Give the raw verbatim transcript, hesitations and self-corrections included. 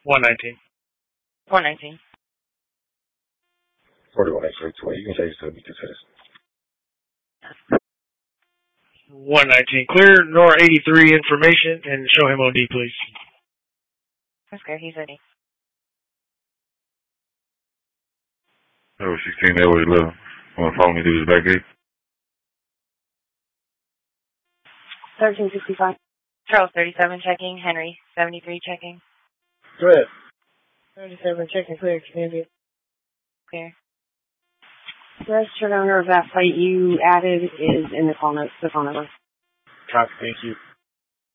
one nineteen. one nineteen. forty-one X-ray twenty. You can change it to me to citizen. one nineteen. Clear N O R eighty-three information and show him O D, please. Okay, he's ready. Oh, sixteen, that was eleven. Want to follow me to this back gate? thirteen sixty-five. Charles, thirty-seven checking. Henry, seventy-three checking. Go ahead. thirty-seven checking, clear. Clear. Clear. The registered owner of that plate you added is in the call notes, the phone number. Copy, thank you.